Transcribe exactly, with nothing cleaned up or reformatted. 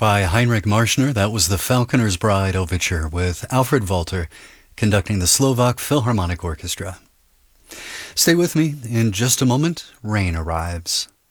by Heinrich Marschner. That was the Falconer's Bride Overture with Alfred Walter conducting the Slovak Philharmonic Orchestra. Stay with me. In just a moment, rain arrives.